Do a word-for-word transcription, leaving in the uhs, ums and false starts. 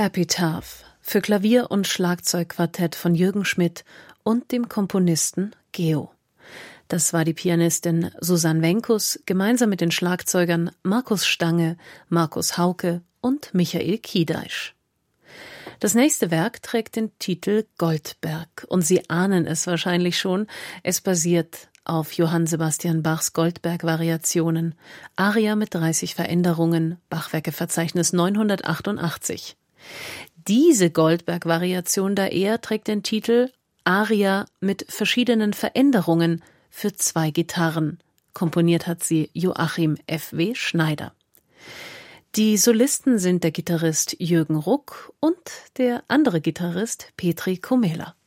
Epitaph für Klavier und Schlagzeugquartett von Jürgen Schmidt und dem Komponisten Geo. Das war die Pianistin Susanne Wenkus gemeinsam mit den Schlagzeugern Markus Stange, Markus Hauke und Michael Kiedeich. Das nächste Werk trägt den Titel Goldberg und Sie ahnen es wahrscheinlich schon, es basiert auf Johann Sebastian Bachs Goldberg-Variationen, Aria mit dreißig Veränderungen, Bachwerkeverzeichnis neunhundertachtundachtzig. Diese Goldberg-Variation da eher trägt den Titel Aria mit verschiedenen Veränderungen für zwei Gitarren. Komponiert hat sie Joachim F W Schneider. Die Solisten sind der Gitarrist Jürgen Ruck und der andere Gitarrist Petri Komela.